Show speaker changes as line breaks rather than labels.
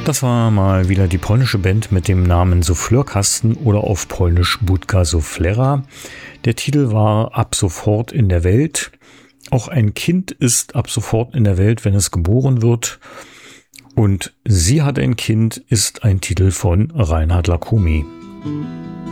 Das war mal wieder die polnische Band mit dem Namen Souffleurkasten oder auf Polnisch Budka Soufflera. Der Titel war Ab sofort in der Welt. Auch ein Kind ist ab sofort in der Welt, wenn es geboren wird. Und Sie hat ein Kind ist ein Titel von Reinhard Lacomie.